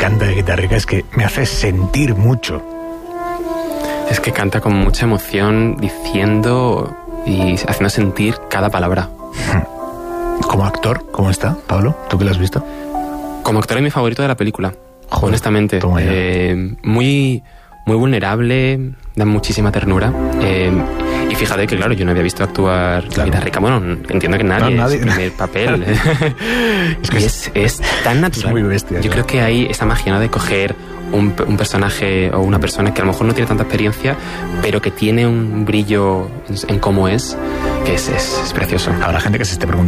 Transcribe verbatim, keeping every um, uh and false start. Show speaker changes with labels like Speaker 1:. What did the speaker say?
Speaker 1: encanta de Guitarra Rica es que me hace sentir mucho.
Speaker 2: Es que canta con mucha emoción, diciendo y haciendo sentir cada palabra.
Speaker 1: Como actor, ¿cómo está, Pablo? ¿Tú que lo has visto?
Speaker 2: Como actor es mi favorito de la película.
Speaker 1: Joder,
Speaker 2: honestamente. Eh, muy, muy vulnerable, da muchísima ternura. Eh, y fíjate que, claro, yo no había visto actuar claro. Guitarra Rica. Bueno, entiendo que nadie, no, nadie. Es su primer papel. Es que es, es tan natural.
Speaker 1: Es muy bestia.
Speaker 2: Yo
Speaker 1: claro.
Speaker 2: creo que hay esa magia, ¿no?, de coger un, un personaje o una persona que a lo mejor no tiene tanta experiencia, pero que tiene un brillo en, en cómo es, que es, es, es precioso.
Speaker 1: Habrá gente que se esté preguntando